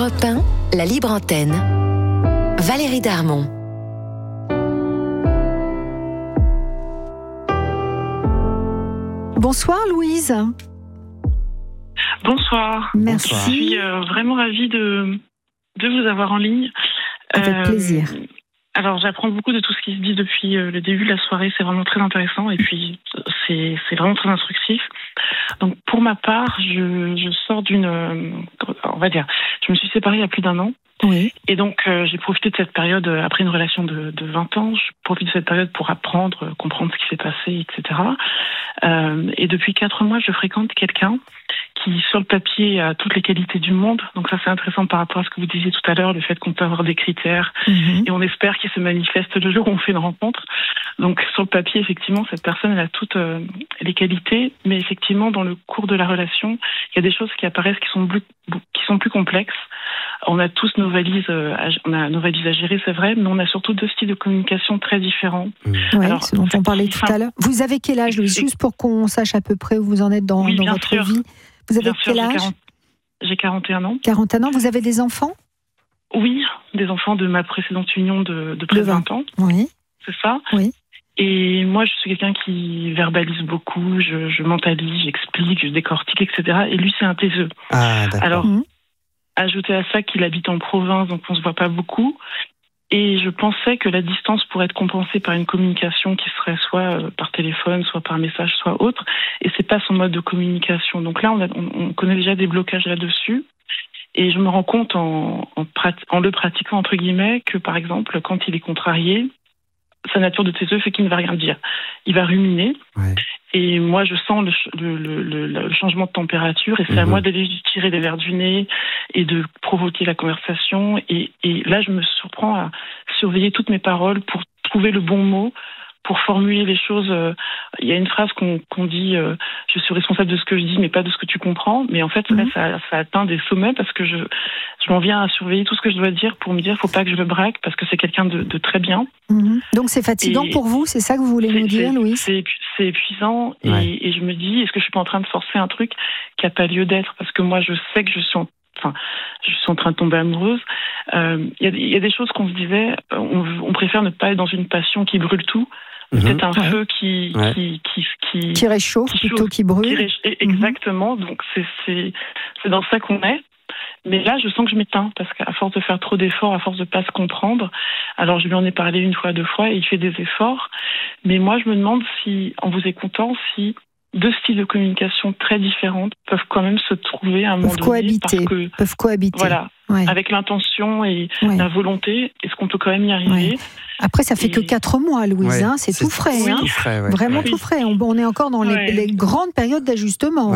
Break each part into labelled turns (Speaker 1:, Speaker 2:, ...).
Speaker 1: Europe 1, la libre antenne. Valérie Darmon.
Speaker 2: Bonsoir Louise.
Speaker 3: Bonsoir.
Speaker 2: Merci.
Speaker 3: Je suis vraiment ravie de vous avoir en ligne.
Speaker 2: Avec plaisir.
Speaker 3: Alors j'apprends beaucoup de tout ce qui se dit depuis le début de la soirée, c'est vraiment très intéressant et puis c'est vraiment très instructif. Donc pour ma part, je sors on va dire, je me suis séparée il y a plus d'1 an.
Speaker 2: Oui.
Speaker 3: Et donc j'ai profité de cette période, après une relation de 20 ans, je profite de cette période pour apprendre, comprendre ce qui s'est passé, etc. Et depuis 4 mois, je fréquente quelqu'un qui, sur le papier, a toutes les qualités du monde. Donc ça, c'est intéressant par rapport à ce que vous disiez tout à l'heure, le fait qu'on peut avoir des critères et on espère qu'ils se manifestent le jour où on fait une rencontre. Donc sur le papier, effectivement, cette personne, elle a toutes les qualités, mais effectivement, dans le cours de la relation, il y a des choses qui apparaissent qui sont plus complexes. On a tous nos valises à gérer, c'est vrai, mais on a surtout 2 styles de communication très différents.
Speaker 2: Oui, ce dont on parlait tout à l'heure. Vous avez quel âge, Louise, juste pour qu'on sache à peu près où vous en êtes dans votre vie? Vous avez quel âge?
Speaker 3: J'ai 41 ans.
Speaker 2: 41 ans, vous avez des enfants?
Speaker 3: Oui, des enfants de ma précédente union de près de 20 ans.
Speaker 2: Oui.
Speaker 3: C'est ça.
Speaker 2: Oui.
Speaker 3: Et moi, je suis quelqu'un qui verbalise beaucoup, je mentalise, j'explique, je décortique, etc. Et lui, c'est un taiseux.
Speaker 4: Ah, d'accord.
Speaker 3: Alors, ajoutez à ça qu'il habite en province, donc on se voit pas beaucoup. Et je pensais que la distance pourrait être compensée par une communication qui serait soit par téléphone, soit par message, soit autre. Et c'est pas son mode de communication. Donc là, on connaît déjà des blocages là-dessus. Et je me rends compte en le pratiquant, entre guillemets, que par exemple, quand il est contrarié, sa nature de taiseux fait qu'il ne va rien dire. Il va ruminer. Ouais. Et moi, je sens le changement de température et c'est à moi d'aller tirer les verres du nez et de provoquer la conversation. Et là, je me surprends à surveiller toutes mes paroles pour trouver le bon mot, pour formuler les choses. Il y a une phrase qu'on dit je suis responsable de ce que je dis, mais pas de ce que tu comprends. Mais en fait, là, ça atteint des sommets parce que je m'en viens à surveiller tout ce que je dois dire pour me dire faut pas que je me braque parce que c'est quelqu'un de très bien.
Speaker 2: Donc c'est fatigant pour vous, c'est ça que vous voulez nous dire, Louise?
Speaker 3: C'est épuisant et je me dis est-ce que je suis pas en train de forcer un truc qui a pas lieu d'être? Parce que moi, je sais que je suis en train de tomber amoureuse. Il y a des choses qu'on se disait, on préfère ne pas être dans une passion qui brûle tout. Peut-être un feu qui
Speaker 2: réchauffe plutôt qui brûle.
Speaker 3: Exactement. Donc c'est dans ça qu'on est. Mais là, je sens que je m'éteins parce qu'à force de faire trop d'efforts, à force de pas se comprendre, alors je lui en ai parlé 1 fois, 2 fois, et il fait des efforts. Mais moi, je me demande si, en vous écoutant, si 2 styles de communication très différents peuvent quand même se trouver à un moment donné.
Speaker 2: Peuvent cohabiter.
Speaker 3: Voilà. Ouais. Avec l'intention et la volonté, est-ce qu'on peut quand même y arriver?
Speaker 2: Après, ça fait que 4 mois, Louise, c'est tout frais.
Speaker 4: Tout frais,
Speaker 2: vraiment tout frais. On est encore dans les grandes périodes d'ajustement.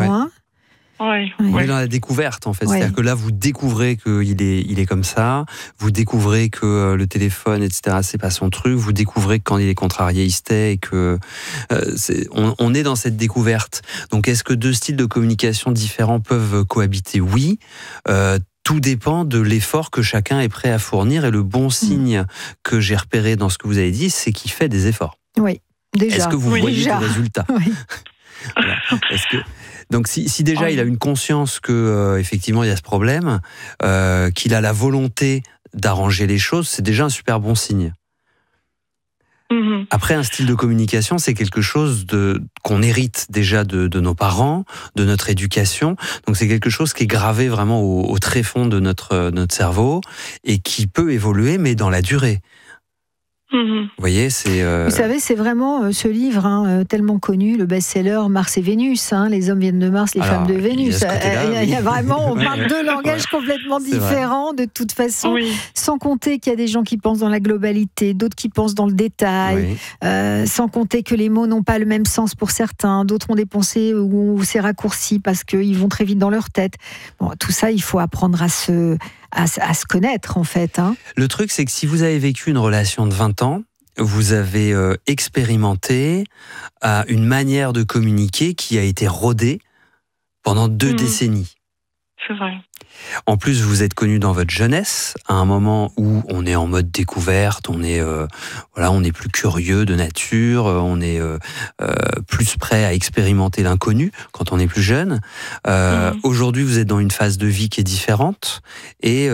Speaker 4: On est dans la découverte, en fait. C'est-à-dire que là, vous découvrez qu'il est comme ça, vous découvrez que le téléphone, etc., c'est pas son truc, vous découvrez que quand il est contrarié, il se tait, et que on est dans cette découverte. Donc, est-ce que 2 styles de communication différents peuvent cohabiter? Oui. Tout dépend de l'effort que chacun est prêt à fournir, et le bon signe que j'ai repéré dans ce que vous avez dit, c'est qu'il fait des efforts.
Speaker 2: Oui, déjà.
Speaker 4: Est-ce que vous voyez le résultat? Voilà. Donc si déjà il a une conscience que effectivement il y a ce problème, qu'il a la volonté d'arranger les choses, c'est déjà un super bon signe. Après, un style de communication, c'est quelque chose qu'on hérite déjà de nos parents, de notre éducation. Donc c'est quelque chose qui est gravé vraiment au tréfonds de notre cerveau et qui peut évoluer, mais dans la durée. Vous voyez,
Speaker 2: Vous savez, c'est vraiment ce livre tellement connu, le best-seller Mars et Vénus. Les hommes viennent de Mars, les femmes de Vénus. Il y a vraiment, on parle 2 langages complètement différents de toute façon. Sans compter qu'il y a des gens qui pensent dans la globalité, d'autres qui pensent dans le détail. Sans compter que les mots n'ont pas le même sens pour certains. D'autres ont des pensées où c'est raccourci parce qu'ils vont très vite dans leur tête. Bon, tout ça, il faut apprendre à se connaître, en fait.
Speaker 4: Le truc, c'est que si vous avez vécu une relation de 20 ans, vous avez expérimenté une manière de communiquer qui a été rodée pendant 2 décennies.
Speaker 3: c'est vrai.
Speaker 4: En plus, vous êtes connu dans votre jeunesse, à un moment où on est en mode découverte, on est plus curieux de nature, on est plus prêt à expérimenter l'inconnu quand on est plus jeune. Aujourd'hui, vous êtes dans une phase de vie qui est différente et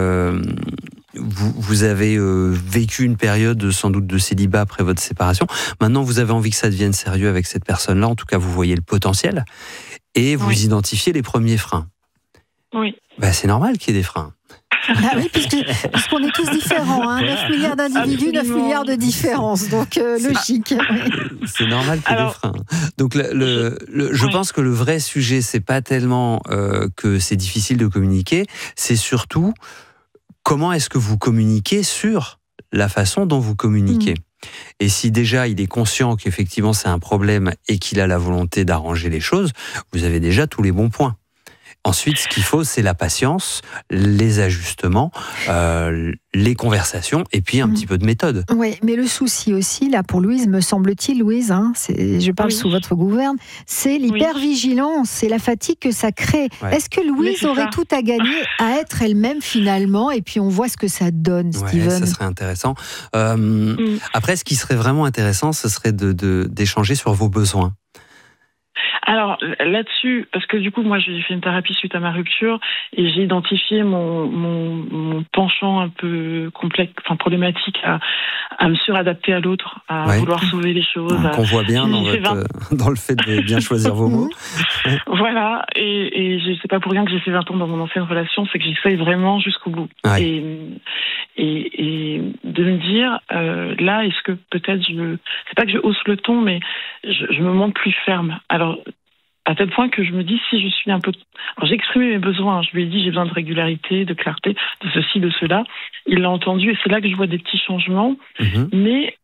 Speaker 4: vous avez vécu une période sans doute de célibat après votre séparation. Maintenant, vous avez envie que ça devienne sérieux avec cette personne-là. En tout cas, vous voyez le potentiel et vous identifiez les premiers freins.
Speaker 3: Oui.
Speaker 4: C'est normal qu'il y ait des freins.
Speaker 2: Oui, puisqu'on est tous différents. 9 milliards d'individus, 9 milliards de différences. Donc, logique.
Speaker 4: C'est normal qu'il y ait des freins. Donc, je pense que le vrai sujet, c'est pas tellement que c'est difficile de communiquer, c'est surtout comment est-ce que vous communiquez sur la façon dont vous communiquez. Et si déjà il est conscient qu'effectivement c'est un problème et qu'il a la volonté d'arranger les choses, vous avez déjà tous les bons points. Ensuite, ce qu'il faut, c'est la patience, les ajustements, les conversations et puis un petit peu de méthode.
Speaker 2: Oui, mais le souci aussi, là, pour Louise, me semble-t-il, Louise, je parle sous votre gouverne, c'est l'hypervigilance, c'est la fatigue que ça crée. Ouais. Est-ce que Louise aurait tout à gagner à être elle-même finalement, et puis on voit ce que ça donne, Steven?
Speaker 4: Ça serait intéressant. Après, ce qui serait vraiment intéressant, ce serait d'échanger sur vos besoins.
Speaker 3: Alors là-dessus, parce que du coup moi j'ai fait une thérapie suite à ma rupture et j'ai identifié mon penchant un peu complexe, problématique à me suradapter à l'autre, à vouloir sauver les choses.
Speaker 4: Qu'on voit bien dans le fait de bien choisir vos mots.
Speaker 3: Voilà, et je sais pas pour rien que j'ai fait 20 ans dans mon ancienne relation, c'est que j'essaye vraiment jusqu'au bout. Ouais. Et de me dire, là, est-ce que peut-être c'est pas que je hausse le ton, mais je me montre plus ferme. Alors, à tel point que je me dis, si je suis un peu... Alors, j'ai exprimé mes besoins, je lui ai dit, j'ai besoin de régularité, de clarté, de ceci, de cela. Il l'a entendu et c'est là que je vois des petits changements. Mais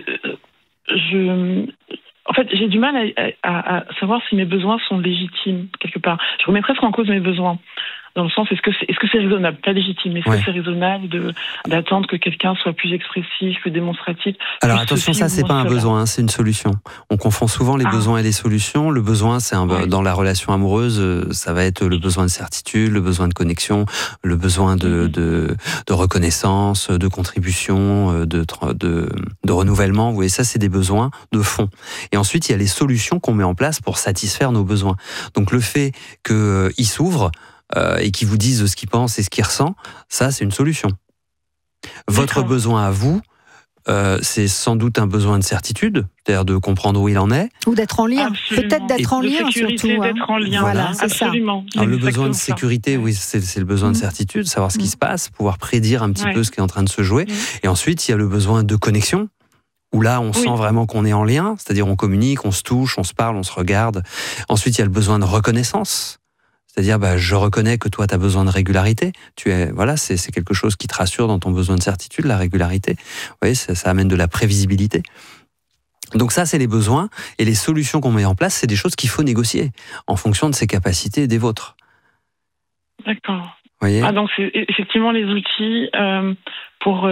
Speaker 3: en fait, j'ai du mal à savoir si mes besoins sont légitimes, quelque part. Je remets presque en cause mes besoins. Dans le sens, est-ce que c'est raisonnable, pas légitime, est-ce que c'est raisonnable d'attendre que quelqu'un soit plus expressif, plus démonstratif?
Speaker 4: Alors attention, ça c'est pas un besoin, c'est une solution. On confond souvent les besoins et les solutions. Le besoin, c'est dans la relation amoureuse, ça va être le besoin de certitude, le besoin de connexion, le besoin de reconnaissance, de contribution, de renouvellement. Vous voyez, ça c'est des besoins de fond. Et ensuite, il y a les solutions qu'on met en place pour satisfaire nos besoins. Donc le fait qu'ils s'ouvrent et qui vous disent ce qu'ils pensent et ce qu'ils ressentent, ça c'est une solution. Votre besoin à vous, c'est sans doute un besoin de certitude, c'est-à-dire de comprendre où il en est.
Speaker 2: Ou d'être en lien.
Speaker 3: Absolument.
Speaker 2: Peut-être d'être en lien surtout.
Speaker 3: D'être en lien,
Speaker 2: voilà, c'est
Speaker 3: absolument.
Speaker 2: Ça.
Speaker 4: Alors, le besoin de sécurité, oui, c'est le besoin de certitude, savoir ce qui se passe, pouvoir prédire un petit peu ce qui est en train de se jouer. Et ensuite, il y a le besoin de connexion, où là, on sent vraiment qu'on est en lien, c'est-à-dire on communique, on se touche, on se parle, on se regarde. Ensuite, il y a le besoin de reconnaissance. C'est-à-dire, je reconnais que toi, tu as besoin de régularité. C'est quelque chose qui te rassure dans ton besoin de certitude, la régularité. Vous voyez, ça amène de la prévisibilité. Donc ça, c'est les besoins. Et les solutions qu'on met en place, c'est des choses qu'il faut négocier en fonction de ses capacités et des vôtres.
Speaker 3: D'accord.
Speaker 4: Vous voyez ?
Speaker 3: Donc, c'est effectivement les outils pour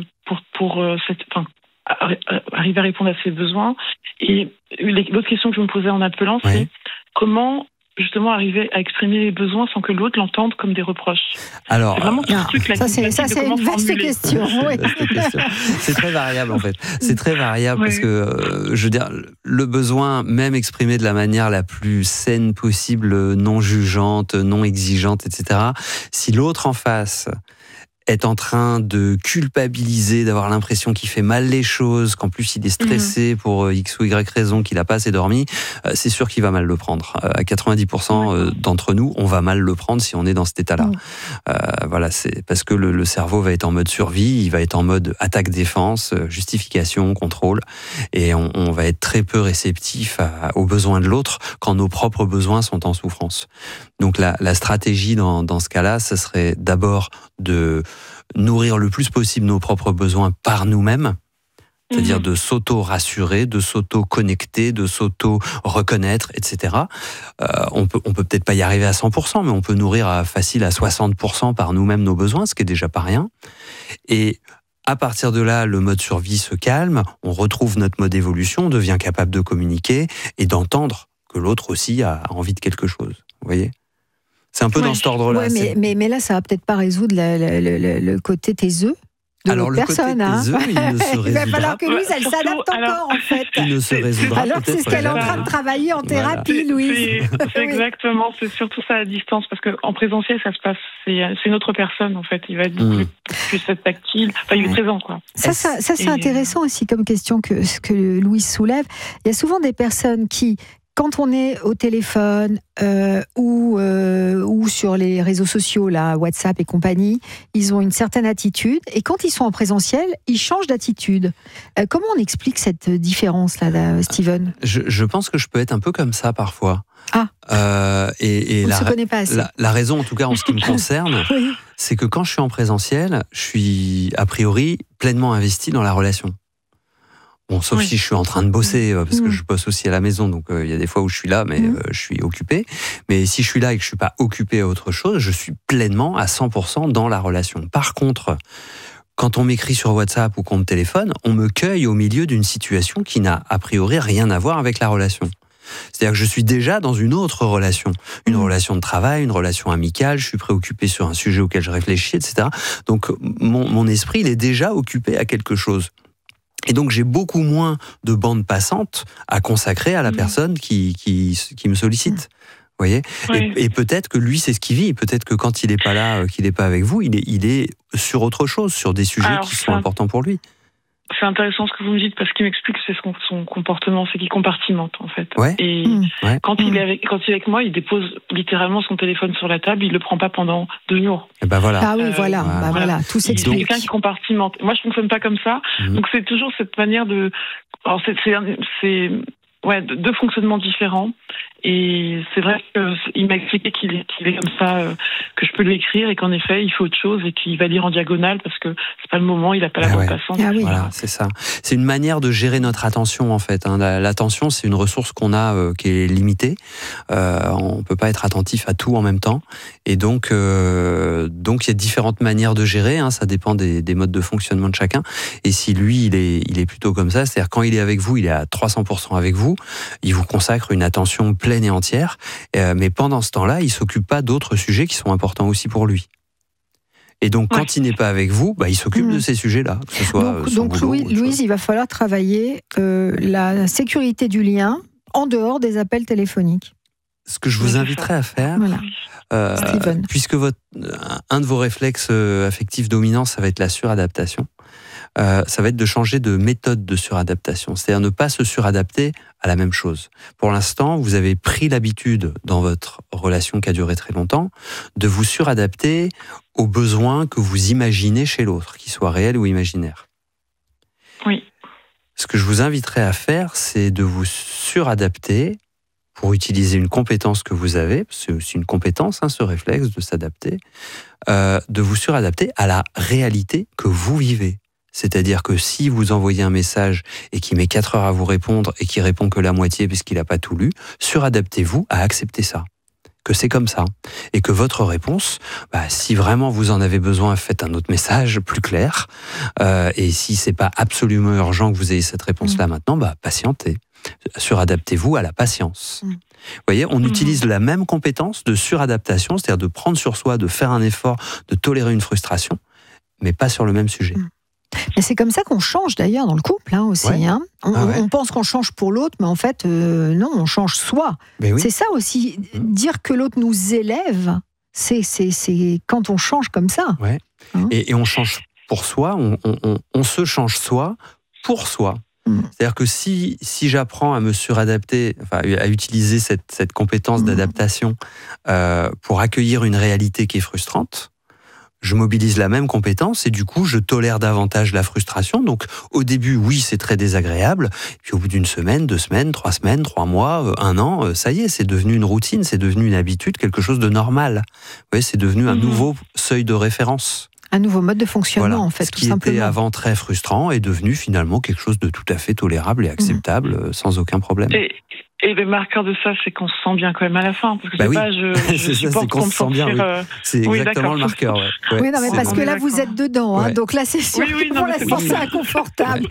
Speaker 3: arriver à répondre à ces besoins. Et l'autre question que je me posais en appelant, c'est comment justement arriver à exprimer les besoins sans que l'autre l'entende comme des reproches.
Speaker 4: Alors,
Speaker 3: c'est vraiment ce truc là.
Speaker 2: Ça c'est une vaste question.
Speaker 4: C'est très variable en fait. C'est très variable parce que je veux dire, le besoin, même exprimé de la manière la plus saine possible, non jugeante, non exigeante, etc. Si l'autre en face est en train de culpabiliser, d'avoir l'impression qu'il fait mal les choses, qu'en plus il est stressé pour X ou Y raison, qu'il n'a pas assez dormi, c'est sûr qu'il va mal le prendre. À 90% d'entre nous, on va mal le prendre si on est dans cet état-là. C'est parce que le cerveau va être en mode survie, il va être en mode attaque-défense, justification, contrôle, et on va être très peu réceptif aux besoins de l'autre quand nos propres besoins sont en souffrance. Donc la stratégie dans ce cas-là, ce serait d'abord de nourrir le plus possible nos propres besoins par nous-mêmes, c'est-à-dire de s'auto-rassurer, de s'auto-connecter, de s'auto-reconnaître, etc. On peut peut-être pas y arriver à 100%, mais on peut nourrir facile à 60% par nous-mêmes nos besoins, ce qui est déjà pas rien. Et à partir de là, le mode survie se calme, on retrouve notre mode évolution, on devient capable de communiquer et d'entendre que l'autre aussi a envie de quelque chose. Vous voyez ? C'est un peu dans cet ordre-là.
Speaker 2: Ouais, mais là, ça va peut-être pas résoudre le côté taiseux. Alors, le personne,
Speaker 4: côté il
Speaker 2: va falloir que Louise, elle s'adapte encore, en fait.
Speaker 4: Il ne se résoudra
Speaker 2: alors, c'est ce qu'elle est en train de travailler en thérapie, Louise.
Speaker 3: C'est exactement, c'est surtout ça à distance, parce qu'en présentiel, ça se passe, c'est une autre personne, en fait. Il va être beaucoup plus tactile. Enfin, il est présent, quoi.
Speaker 2: Ça c'est intéressant aussi comme question que Louise soulève. Il y a souvent des personnes qui, quand on est au téléphone ou sur les réseaux sociaux, là, WhatsApp et compagnie, ils ont une certaine attitude, et quand ils sont en présentiel, ils changent d'attitude. Comment on explique cette différence-là, Steven ?
Speaker 4: Je pense que je peux être un peu comme ça parfois.
Speaker 2: Ah.
Speaker 4: On
Speaker 2: ne se connaît pas assez.
Speaker 4: La raison, en tout cas en ce qui me concerne,
Speaker 2: oui.
Speaker 4: c'est que quand je suis en présentiel, je suis a priori pleinement investi dans la relation. Bon, sauf si je suis en train de bosser, parce que je bosse aussi à la maison, donc il y a des fois où je suis là, mais je suis occupé. Mais si je suis là et que je suis pas occupé à autre chose, je suis pleinement à 100% dans la relation. Par contre, quand on m'écrit sur WhatsApp ou qu'on me téléphone, on me cueille au milieu d'une situation qui n'a a priori rien à voir avec la relation. C'est-à-dire que je suis déjà dans une autre relation, une relation de travail, une relation amicale, je suis préoccupé sur un sujet auquel je réfléchis, etc. Donc mon esprit, il est déjà occupé à quelque chose. Et donc j'ai beaucoup moins de bande passante à consacrer à la personne qui me sollicite. Vous voyez ? Oui. Et peut-être que lui, c'est ce qu'il vit. Peut-être que quand il n'est pas là, qu'il n'est pas avec vous, il est sur autre chose, sur des sujets qui sont importants pour lui.
Speaker 3: C'est intéressant ce que vous me dites, parce qu'il m'explique que c'est son comportement, c'est qu'il compartimente, en fait.
Speaker 4: Ouais.
Speaker 3: Et quand il est avec moi, il dépose littéralement son téléphone sur la table, il le prend pas pendant 2 jours.
Speaker 4: Et ben voilà.
Speaker 2: Ah oui, voilà. Tout s'explique.
Speaker 3: C'est quelqu'un qui compartimente. Moi, je fonctionne pas comme ça. Donc c'est toujours cette manière de. Alors c'est 2 fonctionnements différents. Et c'est vrai qu'il m'a expliqué qu'il est comme ça, que je peux lui écrire, et qu'en effet, il fait autre chose et qu'il va lire en diagonale parce que c'est pas le moment, il n'a pas la bande passante.
Speaker 2: Ah oui.
Speaker 4: Voilà, c'est ça. C'est une manière de gérer notre attention, en fait. L'attention, c'est une ressource qu'on a qui est limitée. On peut pas être attentif à tout en même temps. Et donc il y a différentes manières de gérer. Ça dépend des modes de fonctionnement de chacun. Et si lui, il est plutôt comme ça, c'est-à-dire quand il est avec vous, il est à 300% avec vous. Il vous consacre une attention pleine et entière, mais pendant ce temps-là, il s'occupe pas d'autres sujets qui sont importants aussi pour lui. Et donc, quand il n'est pas avec vous, il s'occupe de ces sujets-là, que ce soit
Speaker 2: donc Louise, il va falloir travailler la sécurité du lien en dehors des appels téléphoniques.
Speaker 4: Ce que je vous inviterais à faire, puisque un de vos réflexes affectifs dominants, ça va être la suradaptation, ça va être de changer de méthode de suradaptation, c'est-à-dire ne pas se suradapter à la même chose. Pour l'instant, vous avez pris l'habitude, dans votre relation qui a duré très longtemps, de vous suradapter aux besoins que vous imaginez chez l'autre, qu'ils soient réels ou imaginaires.
Speaker 3: Oui.
Speaker 4: Ce que je vous inviterais à faire, c'est de vous suradapter pour utiliser une compétence que vous avez, c'est aussi une compétence, ce réflexe de s'adapter, de vous suradapter à la réalité que vous vivez. C'est-à-dire que si vous envoyez un message et qu'il met 4 heures à vous répondre et qu'il répond que la moitié parce qu'il n'a pas tout lu, suradaptez-vous à accepter ça. Que c'est comme ça. Et que votre réponse, si vraiment vous en avez besoin, faites un autre message plus clair. Et si c'est pas absolument urgent que vous ayez cette réponse-là maintenant, patientez. Suradaptez-vous à la patience. Vous voyez, on utilise la même compétence de suradaptation, c'est-à-dire de prendre sur soi, de faire un effort, de tolérer une frustration, mais pas sur le même sujet.
Speaker 2: Et c'est comme ça qu'on change d'ailleurs dans le couple aussi. On pense qu'on change pour l'autre, mais en fait, non, on change soi. C'est ça aussi, dire que l'autre nous élève, c'est quand on change comme ça.
Speaker 4: Ouais. Et on change pour soi, on se change soi pour soi. C'est-à-dire que si j'apprends à me suradapter, à utiliser cette compétence d'adaptation pour accueillir une réalité qui est frustrante, je mobilise la même compétence et du coup, je tolère davantage la frustration. Donc, au début, oui, c'est très désagréable. Puis au bout d'une semaine, 2 semaines, 3 semaines, 3 mois, 1 an, ça y est, c'est devenu une routine, c'est devenu une habitude, quelque chose de normal. Vous voyez, c'est devenu un nouveau seuil de référence.
Speaker 2: Un nouveau mode de fonctionnement, en fait,
Speaker 4: tout simplement. Ce qui était avant très frustrant est devenu finalement quelque chose de tout à fait tolérable et acceptable, sans aucun problème.
Speaker 3: Et le marqueur de ça, c'est qu'on se sent bien quand même à la fin. Parce que je supporte qu'on me sente bien.
Speaker 4: C'est exactement le marqueur.
Speaker 2: Oui, non, mais parce que là, vous êtes dedans. Donc là, c'est sûr que pour l'instant, c'est inconfortable.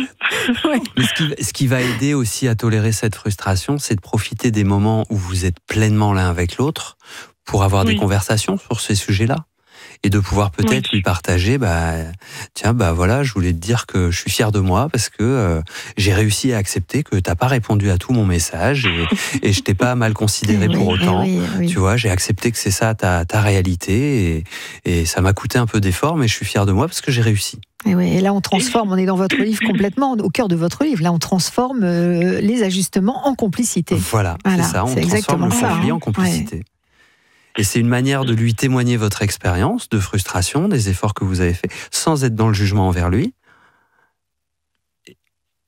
Speaker 4: Mais ce qui va aider aussi à tolérer cette frustration, c'est de profiter des moments où vous êtes pleinement l'un avec l'autre pour avoir des conversations sur ces sujets-là. Et de pouvoir peut-être lui partager, tiens, voilà, je voulais te dire que je suis fier de moi parce que j'ai réussi à accepter que t'as pas répondu à tout mon message et je t'ai pas mal considéré pour autant. Tu vois, j'ai accepté que c'est ça ta réalité et ça m'a coûté un peu d'effort, mais je suis fier de moi parce que j'ai réussi.
Speaker 2: Et là, on transforme, on est dans votre livre complètement, au cœur de votre livre. Là, on transforme les ajustements en complicité.
Speaker 4: Voilà. C'est ça, on transforme le conflit en complicité. Ouais. Et c'est une manière de lui témoigner votre expérience de frustration, des efforts que vous avez faits, sans être dans le jugement envers lui. Vous voyez ?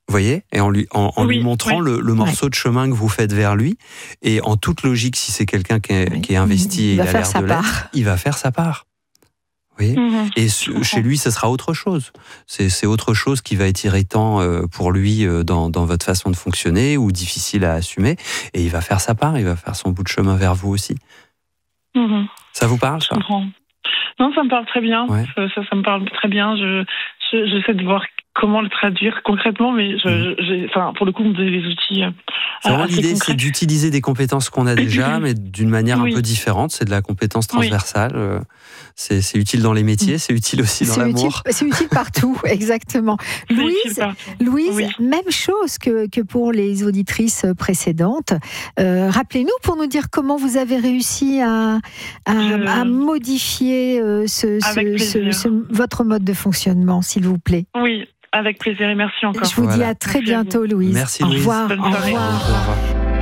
Speaker 4: Et en lui montrant le morceau de chemin que vous faites vers lui. Et en toute logique, si c'est quelqu'un qui est investi et il a l'air de l'être, il va faire sa part. Vous voyez ? Et chez lui, ce sera autre chose. C'est autre chose qui va être irritant pour lui dans votre façon de fonctionner ou difficile à assumer. Et il va faire sa part, il va faire son bout de chemin vers vous aussi. Ça vous parle, ça ?
Speaker 3: Je comprends. Non, ça me parle très bien. Ouais. Ça me parle très bien. J'essaie de voir comment le traduire concrètement, mais pour le coup, on me donne les outils.
Speaker 4: L'idée, c'est d'utiliser des compétences qu'on a déjà, mais d'une manière un peu différente. C'est de la compétence transversale. C'est utile dans les métiers, c'est utile aussi dans l'amour.
Speaker 2: C'est utile partout, exactement. Louise, même chose que pour les auditrices précédentes. Rappelez-nous pour nous dire comment vous avez réussi à modifier votre mode de fonctionnement, s'il vous plaît.
Speaker 3: Oui. Avec plaisir et merci encore.
Speaker 2: Je vous dis à très bientôt, Louise.
Speaker 4: Merci, Louise.
Speaker 2: Au revoir. Au revoir.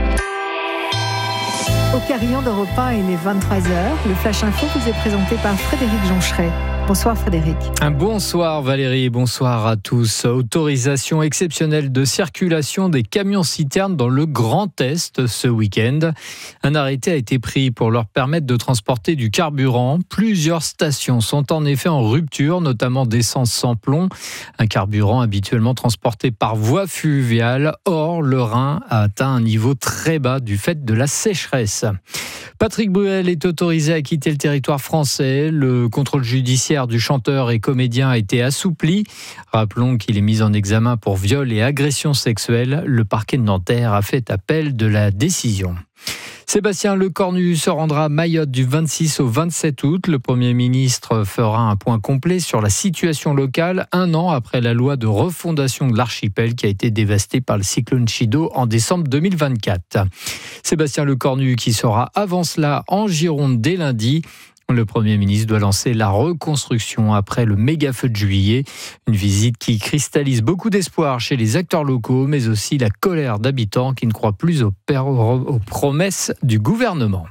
Speaker 2: Au Carillon d'Europe 1, il est 23h. Le Flash Info vous est présenté par Frédéric Joncheret. Bonsoir Frédéric.
Speaker 5: Bonsoir Valérie, bonsoir à tous. Autorisation exceptionnelle de circulation des camions-citernes dans le Grand Est ce week-end. Un arrêté a été pris pour leur permettre de transporter du carburant. Plusieurs stations sont en effet en rupture, notamment d'essence sans plomb. Un carburant habituellement transporté par voie fluviale. Or, le Rhin a atteint un niveau très bas du fait de la sécheresse. Patrick Bruel est autorisé à quitter le territoire français. Le contrôle judiciaire du chanteur et comédien a été assoupli. Rappelons qu'il est mis en examen pour viol et agression sexuelle. Le parquet de Nanterre a fait appel de la décision. Sébastien Lecornu se rendra à Mayotte du 26 au 27 août. Le Premier ministre fera un point complet sur la situation locale, un an après la loi de refondation de l'archipel qui a été dévasté par le cyclone Chido en décembre 2024. Sébastien Lecornu qui sera avant cela en Gironde dès lundi. Le Premier ministre doit lancer la reconstruction après le méga-feu de juillet. Une visite qui cristallise beaucoup d'espoir chez les acteurs locaux, mais aussi la colère d'habitants qui ne croient plus aux promesses du gouvernement.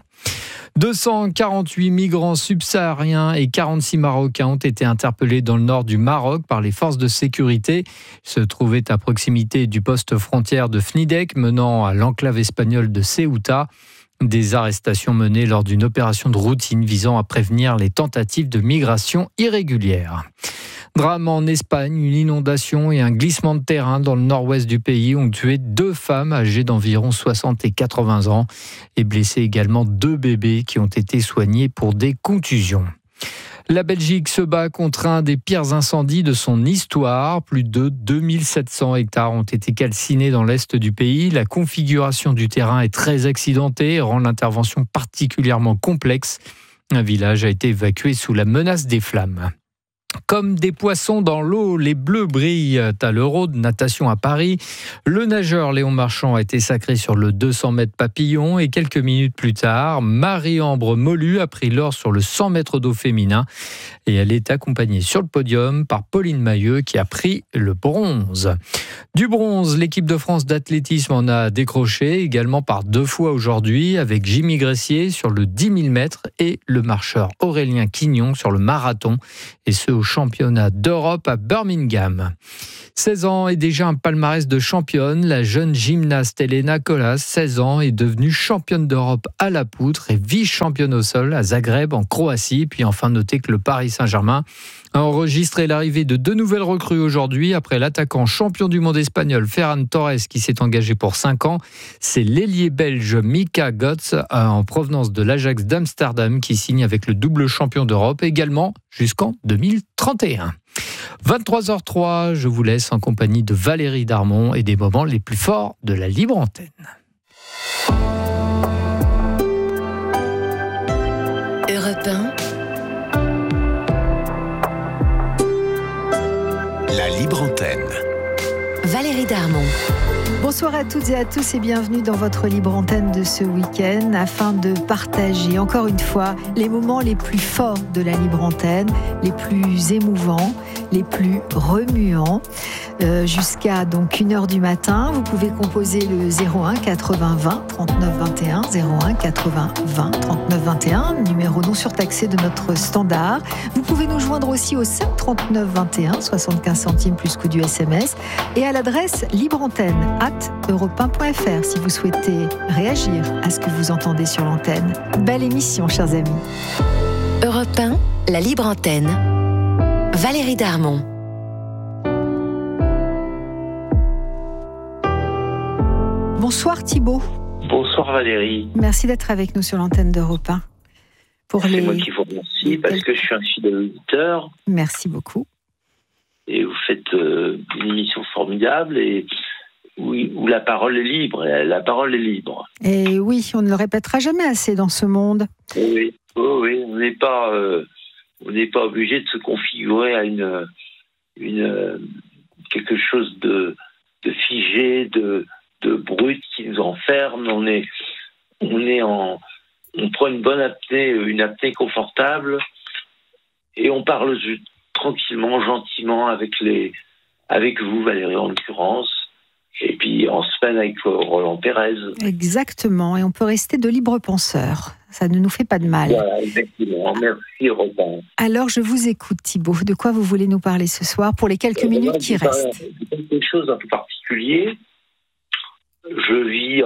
Speaker 5: 248 migrants subsahariens et 46 Marocains ont été interpellés dans le nord du Maroc par les forces de sécurité. Ils se trouvaient à proximité du poste frontière de Fnidek, menant à l'enclave espagnole de Ceuta. Des arrestations menées lors d'une opération de routine visant à prévenir les tentatives de migration irrégulière. Drame en Espagne, une inondation et un glissement de terrain dans le nord-ouest du pays ont tué 2 femmes âgées d'environ 60 et 80 ans et blessé également 2 bébés qui ont été soignés pour des contusions. La Belgique se bat contre un des pires incendies de son histoire. Plus de 2700 hectares ont été calcinés dans l'est du pays. La configuration du terrain est très accidentée et rend l'intervention particulièrement complexe. Un village a été évacué sous la menace des flammes. Comme des poissons dans l'eau, les Bleus brillent à l'Euro de natation à Paris. Le nageur Léon Marchand a été sacré sur le 200 mètres papillon et quelques minutes plus tard, Marie-Ambre Molu a pris l'or sur le 100 mètres d'eau féminin et elle est accompagnée sur le podium par Pauline Mahieu qui a pris le bronze. Du bronze, l'équipe de France d'athlétisme en a décroché également par 2 fois aujourd'hui avec Jimmy Gressier sur le 10 000 mètres et le marcheur Aurélien Quignon sur le marathon et ce au championnat d'Europe à Birmingham. 16 ans et déjà un palmarès de championne, la jeune gymnaste Elena Colas, 16 ans, est devenue championne d'Europe à la poutre et vice-championne au sol à Zagreb en Croatie. Puis enfin, notez que le Paris Saint-Germain a enregistré l'arrivée de 2 nouvelles recrues aujourd'hui après l'attaquant champion du monde espagnol Ferran Torres qui s'est engagé pour 5 ans. C'est l'ailier belge Mika Götze en provenance de l'Ajax d'Amsterdam qui signe avec le double champion d'Europe également jusqu'en 2031. 23h03, je vous laisse en compagnie de Valérie Darmon et des moments les plus forts de la libre antenne.
Speaker 1: Europe 1.
Speaker 6: La libre antenne.
Speaker 1: Valérie Darmon.
Speaker 2: Bonsoir à toutes et à tous et bienvenue dans votre libre antenne de ce week-end afin de partager encore une fois les moments les plus forts de la libre antenne, les plus émouvants, les plus remuants. Jusqu'à donc 1h du matin, vous pouvez composer le 01 80 20 39 21, 01 80 20 39 21, numéro non surtaxé de notre standard. Vous pouvez nous joindre aussi au 7 39 21, 75 centimes plus coût du SMS, et à l'adresse libreantenne@europe1.fr si vous souhaitez réagir à ce que vous entendez sur l'antenne. Belle émission, chers amis.
Speaker 1: Europe 1, la libre antenne. Valérie Darmon.
Speaker 2: Bonsoir Thibaut.
Speaker 7: Bonsoir Valérie.
Speaker 2: Merci d'être avec nous sur l'antenne d'Europe 1.
Speaker 7: C'est moi qui vous remercie parce que je suis un fidèle auditeur.
Speaker 2: Merci beaucoup.
Speaker 7: Et vous faites une émission formidable et où la parole est libre. La parole est libre.
Speaker 2: Et oui, on ne le répétera jamais assez dans ce monde.
Speaker 7: Oui, on n'est pas obligé de se configurer à quelque chose de figé, de brut qui nous enferme. On prend une bonne apnée, une apnée confortable, et on parle tranquillement, gentiment avec vous, Valérie en l'occurrence, et puis en semaine avec Roland Pérez.
Speaker 2: Exactement, et on peut rester de libres penseurs. Ça ne nous fait pas de mal.
Speaker 7: Voilà, exactement. Merci, Roland.
Speaker 2: Alors, je vous écoute, Thibaut. De quoi vous voulez nous parler ce soir pour les quelques minutes qui restent?
Speaker 7: Quelque chose d'un peu particulier. Je vis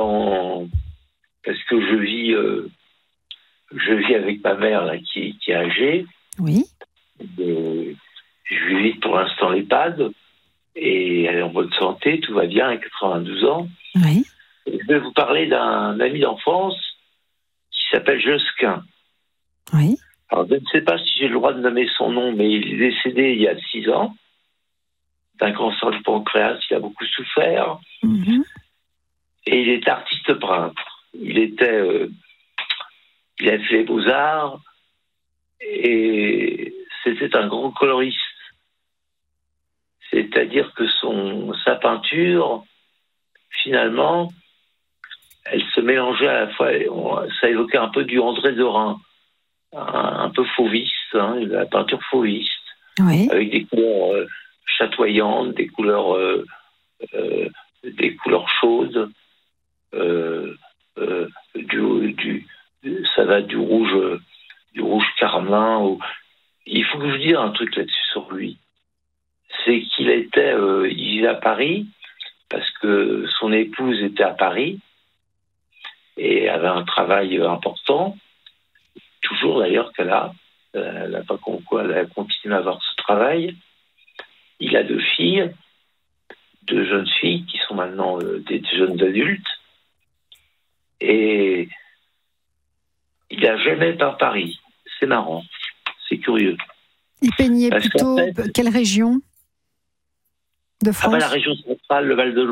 Speaker 7: avec ma mère là, qui est âgée.
Speaker 2: Oui.
Speaker 7: Je vis pour l'instant l'EHPAD et elle est en bonne santé, tout va bien, à 92 ans.
Speaker 2: Oui.
Speaker 7: Et je vais vous parler d'un ami d'enfance qui s'appelle Josquin.
Speaker 2: Oui.
Speaker 7: Alors, je ne sais pas si j'ai le droit de nommer son nom, mais il est décédé il y a 6 ans d'un cancer du pancréas. Il a beaucoup souffert. Mm-hmm. Et il est artiste peintre. Il a fait les beaux-arts et c'était un grand coloriste. C'est-à-dire que sa peinture, finalement, elle se mélangeait à la fois, ça évoquait un peu du André Derain, un peu fauviste, la peinture fauviste,
Speaker 2: oui.
Speaker 7: Avec des couleurs chatoyantes, des couleurs chaudes. Ça va du rouge carmin. Il faut que je vous dise un truc là-dessus sur lui. C'est qu'il il vivait à Paris parce que son épouse était à Paris et avait un travail important. Toujours d'ailleurs qu'elle a. Elle n'a pas quoi, elle a continué à avoir ce travail. Il a 2 filles, 2 jeunes filles qui sont maintenant des jeunes adultes. Et il n'a jamais peint Paris. C'est marrant. C'est curieux.
Speaker 2: Il peignait plutôt quelle région de France?
Speaker 7: La région centrale, le Val de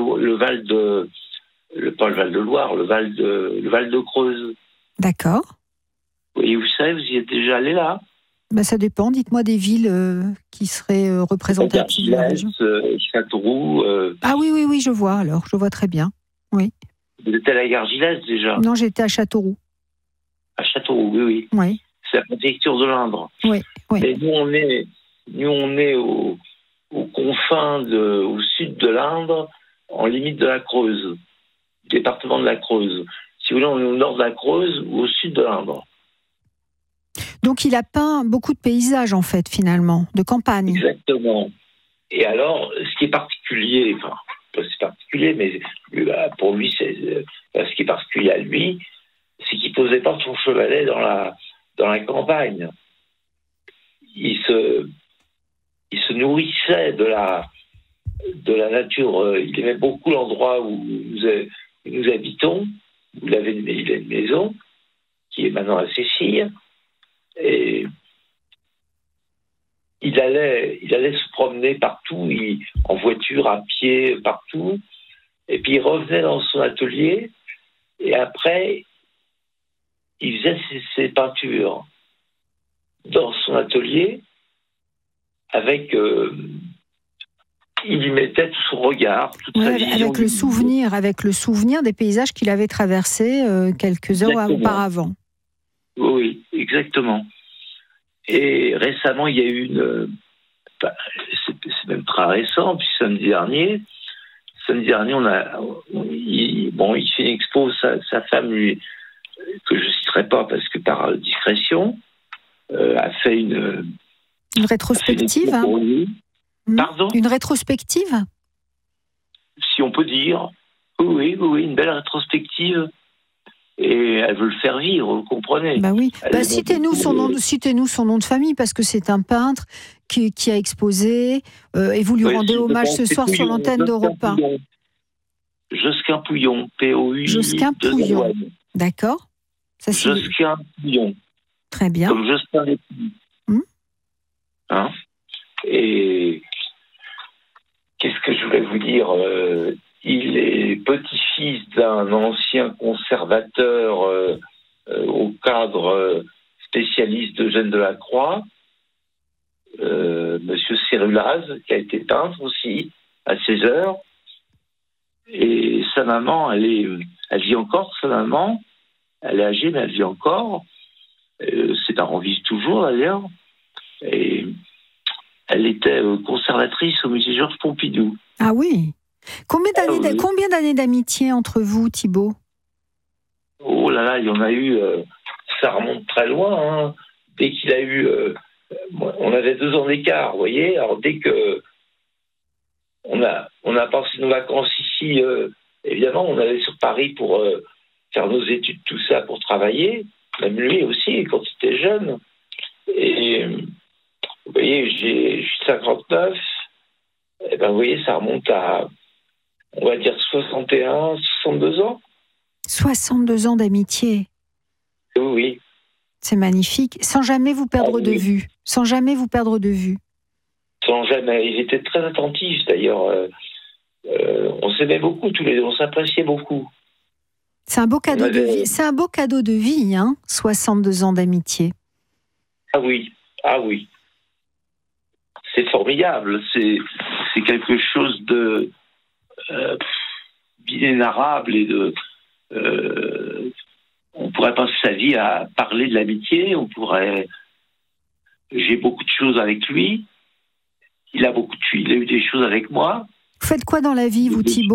Speaker 7: Creuse.
Speaker 2: D'accord.
Speaker 7: Oui, vous savez, vous y êtes déjà allé là?
Speaker 2: Ça dépend. Dites-moi des villes qui seraient représentatives de la région.
Speaker 7: Châteauroux.
Speaker 2: Ah oui, je vois alors. Je vois très bien. Oui.
Speaker 7: Vous êtes à la gare Gilles déjà?
Speaker 2: Non, j'étais à Châteauroux.
Speaker 7: À Châteauroux, oui.
Speaker 2: Oui.
Speaker 7: C'est la préfecture de l'Indre.
Speaker 2: Oui.
Speaker 7: Mais nous, on est aux confins au sud de l'Indre, en limite de la Creuse, département de la Creuse. Si vous voulez, on est au nord de la Creuse ou au sud de l'Indre.
Speaker 2: Donc, il a peint beaucoup de paysages, en fait, finalement, de campagne.
Speaker 7: Exactement. Et alors, ce qui est particulier, c'est particulier, mais pour lui, ce qui est particulier à lui, c'est qu'il posait pas son chevalet dans la campagne. Il se nourrissait de la nature. Il aimait beaucoup l'endroit où nous habitons. Il a une maison qui est maintenant à Cécile. Et il allait se promener partout, en voiture, à pied, partout. Et puis il revenait dans son atelier. Et après, il faisait ses peintures. dans son atelier avec... il y mettait tout son regard, toute sa vision.
Speaker 2: Avec le souvenir des paysages qu'il avait traversés quelques heures auparavant.
Speaker 7: Oui, exactement. Et récemment, il y a eu c'est même très récent, puis samedi dernier, il fait une expo, sa femme, lui, que je ne citerai pas parce que par discrétion, a fait une
Speaker 2: rétrospective.
Speaker 7: Pardon ?
Speaker 2: Une rétrospective ?
Speaker 7: Si on peut dire. Oui, une belle rétrospective. Et elle veut le faire vivre, vous comprenez ?
Speaker 2: Bah oui. Citez-nous son nom de famille, parce que c'est un peintre qui a exposé, et vous lui rendez hommage ce soir sur l'antenne d'Europe 1.
Speaker 7: Josquin Pouillon, P-O-U.
Speaker 2: Josquin Pouillon. D'accord.
Speaker 7: Josquin Pouillon.
Speaker 2: Très bien.
Speaker 7: Comme Josquin des Pouillons. Hein ? Et qu'est-ce que je voulais vous dire ? Il est petit-fils d'un ancien conservateur au cadre spécialiste d'Eugène Delacroix, Monsieur Cérulaz, qui a été peintre aussi, à ses heures. Et sa maman, elle vit encore, sa maman. Elle est âgée, mais elle vit encore. Ses parents vivent toujours, d'ailleurs. Et elle était conservatrice au musée Georges Pompidou.
Speaker 2: Ah oui. Combien d'années d'amitié entre vous, Thibault ?
Speaker 7: Oh là là, il y en a eu... ça remonte très loin. Hein. Dès qu'il a eu... on avait 2 ans d'écart, vous voyez. Alors dès que... On a passé nos vacances ici, évidemment, on allait sur Paris pour faire nos études, tout ça, pour travailler. Même lui aussi, quand il était jeune. Et... Vous voyez, je suis 59, et ben vous voyez, ça remonte à, on va dire, 61, 62 ans.
Speaker 2: 62 ans d'amitié.
Speaker 7: Oui.
Speaker 2: C'est magnifique, sans jamais vous perdre de vue. Sans jamais vous perdre de vue.
Speaker 7: Sans jamais. Ils étaient très attentifs, d'ailleurs. On s'aimait beaucoup tous les deux, on s'appréciait beaucoup.
Speaker 2: C'est un beau cadeau de vie. C'est un beau cadeau de vie, hein, 62 ans d'amitié.
Speaker 7: Ah oui. C'est formidable, c'est quelque chose de d'inénarrable et de... on pourrait passer sa vie à parler de l'amitié, j'ai beaucoup de choses avec lui, il a eu des choses avec moi.
Speaker 2: Vous faites quoi dans la vie, vous, Thibault ?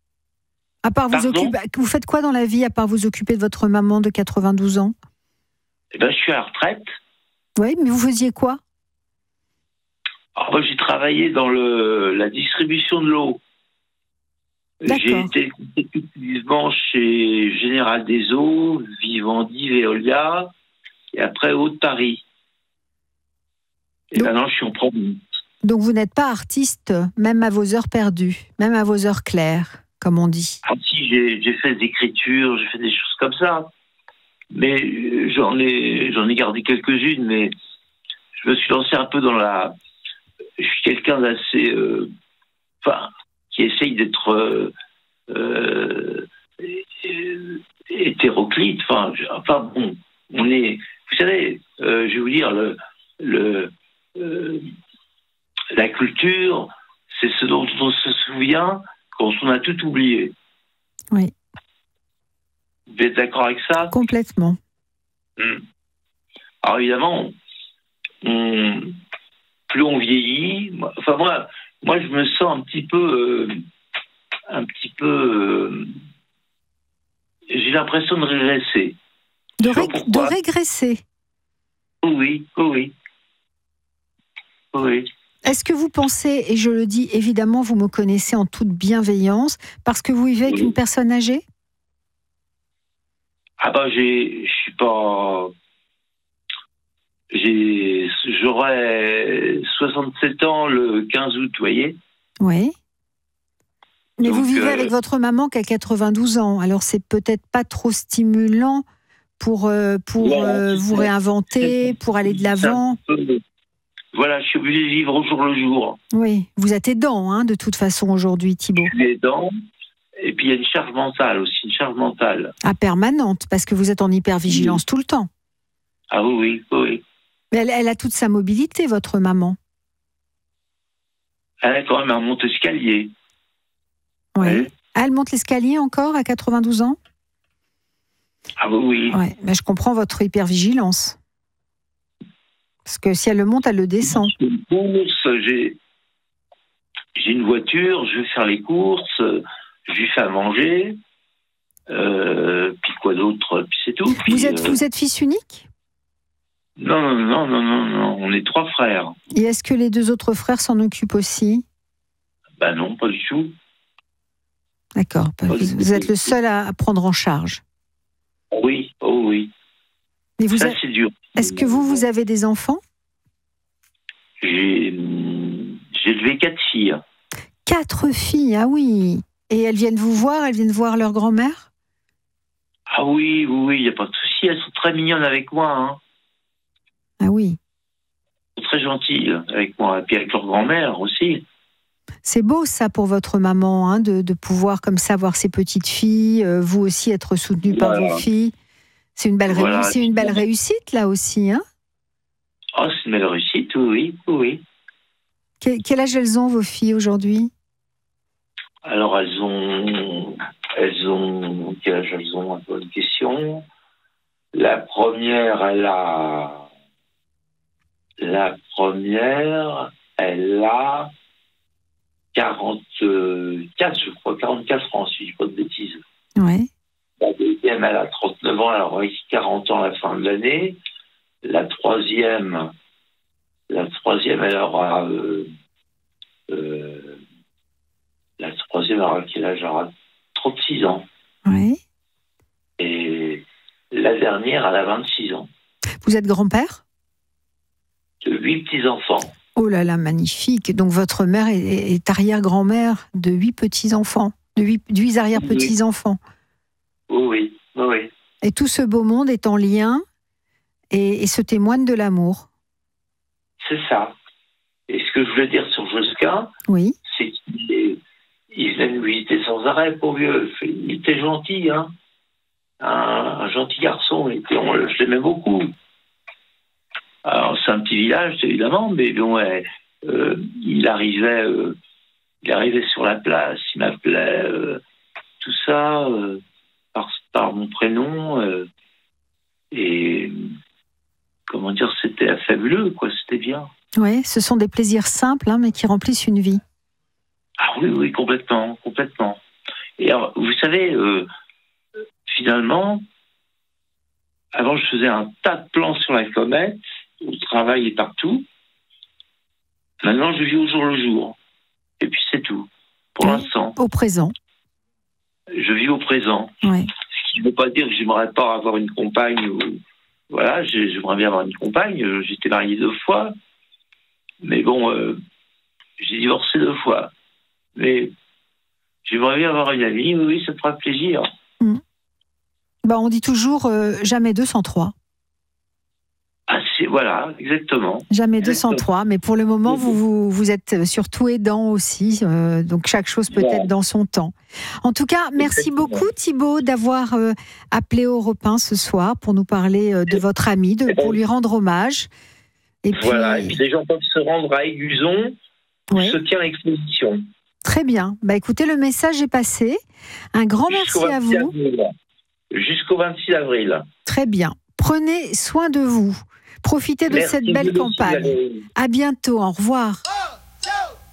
Speaker 2: Vous faites quoi dans la vie, à part vous occuper de votre maman de 92 ans ?
Speaker 7: Je suis à la retraite.
Speaker 2: Oui, mais vous faisiez quoi ?
Speaker 7: Moi, j'ai travaillé dans la distribution de l'eau.
Speaker 2: D'accord.
Speaker 7: J'ai été exclusivement chez Général des Eaux, Vivendi, Veolia, et après Haute-Paris. Et maintenant, je suis en province.
Speaker 2: Donc, vous n'êtes pas artiste, même à vos heures perdues, même à vos heures claires, comme on dit.
Speaker 7: Ah si, j'ai fait des écritures, j'ai fait des choses comme ça. Mais j'en ai gardé quelques-unes, mais je me suis lancé un peu dans je suis quelqu'un d'assez... qui essaye d'être hétéroclite. Bon, on est... Vous savez, je vais vous dire, la culture, c'est ce dont on se souvient quand on a tout oublié.
Speaker 2: Oui.
Speaker 7: Vous êtes d'accord avec ça ?
Speaker 2: Complètement.
Speaker 7: Alors évidemment, plus on vieillit, moi, je me sens un petit peu, j'ai l'impression de régresser.
Speaker 2: De régresser.
Speaker 7: Oui.
Speaker 2: Est-ce que vous pensez, et je le dis évidemment, vous me connaissez en toute bienveillance, parce que vous vivez avec une personne âgée ?
Speaker 7: Je suis pas... J'aurai 67 ans le 15 août, vous voyez ?
Speaker 2: Oui. Mais donc, vous vivez avec votre maman qui a 92 ans, alors c'est peut-être pas trop stimulant pour vous réinventer, pour aller de l'avant.
Speaker 7: Voilà, je suis obligé de vivre au jour le jour.
Speaker 2: Oui, vous êtes aidant, hein, de toute façon, aujourd'hui, Thibault.
Speaker 7: Je suis aidant, et puis il y a une charge mentale aussi,
Speaker 2: Ah, permanente, parce que vous êtes en hypervigilance tout le temps.
Speaker 7: Ah oui.
Speaker 2: Mais elle a toute sa mobilité, votre maman.
Speaker 7: Elle a quand même un monte-escalier.
Speaker 2: Oui. Ouais. Elle monte l'escalier encore à 92 ans?
Speaker 7: Ah oui.
Speaker 2: Ouais. Mais je comprends votre hypervigilance. Parce que si elle le monte, elle le descend.
Speaker 7: J'ai une voiture, je vais faire les courses, je lui fais à manger, puis quoi d'autre, puis c'est tout. Puis,
Speaker 2: vous êtes fils unique?
Speaker 7: Non, on est 3 frères.
Speaker 2: Et est-ce que les 2 autres frères s'en occupent aussi?
Speaker 7: Ben non, pas du tout.
Speaker 2: D'accord. Vous êtes le seul à prendre en charge.
Speaker 7: Oui, oh oui.
Speaker 2: Mais
Speaker 7: ça, c'est dur.
Speaker 2: Est-ce que vous avez des enfants?
Speaker 7: J'ai élevé 4 filles.
Speaker 2: 4 filles, ah oui. Et elles viennent vous voir? Elles viennent voir leur grand-mère?
Speaker 7: Ah oui, il n'y a pas de souci. Elles sont très mignonnes avec moi. Hein.
Speaker 2: Ah oui.
Speaker 7: Elles sont très gentilles avec moi. Et puis avec leur grand-mère aussi.
Speaker 2: C'est beau ça pour votre maman, hein, de pouvoir comme ça voir ses petites filles, vous aussi être soutenu par vos filles. C'est une belle réussite là aussi, hein?
Speaker 7: Oh, c'est une belle réussite, oui.
Speaker 2: Quel âge elles ont, vos filles, aujourd'hui?
Speaker 7: Alors, elles ont... Quel âge elles ont? Bonne question. La première, elle a 44, je crois, 44 ans, si je ne dis pas de bêtises.
Speaker 2: Ouais.
Speaker 7: La deuxième, elle a 39 ans, elle aura 40 ans à la fin de l'année. La troisième, elle aura... quel âge? Elle aura 36 ans.
Speaker 2: Oui.
Speaker 7: Et la dernière, elle a 26 ans.
Speaker 2: Vous êtes grand-père?
Speaker 7: De 8 petits-enfants.
Speaker 2: Oh là là, magnifique. Donc votre mère est arrière-grand-mère de 8 petits-enfants, de 8 arrière-petits-enfants.
Speaker 7: Oui.
Speaker 2: Et tout ce beau monde est en lien et se témoigne de l'amour. C'est
Speaker 7: ça. Et ce que je voulais dire sur Josquin,
Speaker 2: oui,
Speaker 7: c'est qu'il venait nous visiter sans arrêt, pauvre vieux. Il était gentil, hein. Un gentil garçon. Je l'aimais beaucoup. Alors, c'est un petit village, évidemment, mais bon, il arrivait sur la place, il m'appelait, tout ça, par mon prénom, et comment dire, c'était fabuleux, quoi, c'était bien.
Speaker 2: Oui, ce sont des plaisirs simples, hein, mais qui remplissent une vie.
Speaker 7: Ah oui, complètement. Et alors, vous savez, finalement, avant, je faisais un tas de plans sur la comète, au travail et partout. Maintenant, je vis au jour le jour. Et puis, c'est tout. Pour l'instant.
Speaker 2: Au présent.
Speaker 7: Je vis au présent.
Speaker 2: Oui.
Speaker 7: Ce qui ne veut pas dire que j'aimerais pas avoir une compagne. Voilà, j'aimerais bien avoir une compagne. J'étais marié 2 fois. Mais bon, j'ai divorcé 2 fois. Mais j'aimerais bien avoir une amie. Oui, ça me fera plaisir.
Speaker 2: On dit toujours jamais 2 sans 3.
Speaker 7: Ah, voilà, exactement.
Speaker 2: Jamais 2 sans 3, mais pour le moment, vous êtes surtout aidant aussi, donc chaque chose peut être dans son temps. En tout cas, merci beaucoup Thibaut d'avoir appelé Europe 1 ce soir pour nous parler de votre ami, pour lui rendre hommage. Et puis
Speaker 7: les gens peuvent se rendre à Aiguzon, où se tient l'exposition.
Speaker 2: Très bien. Écoutez, le message est passé. Un grand merci à vous.
Speaker 7: Jusqu'au 26 avril.
Speaker 2: Très bien. Prenez soin de vous. Profitez de cette belle campagne. À bientôt. Au revoir.